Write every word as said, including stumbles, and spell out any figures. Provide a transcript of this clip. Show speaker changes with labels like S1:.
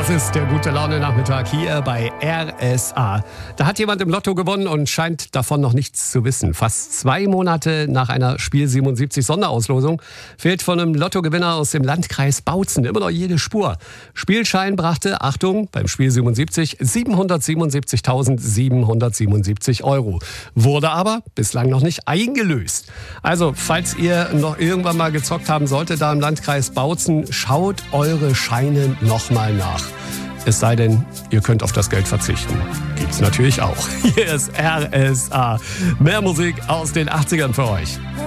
S1: Das ist der Gute-Laune-Nachmittag hier bei R S A. Da hat jemand im Lotto gewonnen und scheint davon noch nichts zu wissen. Fast zwei Monate nach einer Spiel siebenundsiebzig Sonderauslosung fehlt von einem Lottogewinner aus dem Landkreis Bautzen immer noch jede Spur. Spielschein brachte, Achtung, beim Spiel siebenundsiebzig siebenhundertsiebenundsiebzigtausendsiebenhundertsiebenundsiebzig Euro. Wurde aber bislang noch nicht eingelöst. Also, falls ihr noch irgendwann mal gezockt haben solltet da im Landkreis Bautzen, schaut eure Scheine nochmal nach. Es sei denn, ihr könnt auf das Geld verzichten. Gibt's natürlich auch. Hier ist R S A. Mehr Musik aus den achtzigern für euch.